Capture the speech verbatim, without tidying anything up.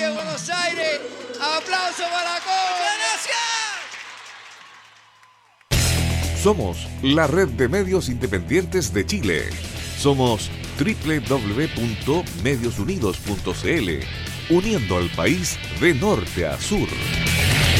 de Buenos Aires. ¡Aplauso para Coco! ¡Gracias! Somos la red de medios independientes de Chile. Somos doble u doble u doble u punto medios unidos punto c l, uniendo al país de norte a sur.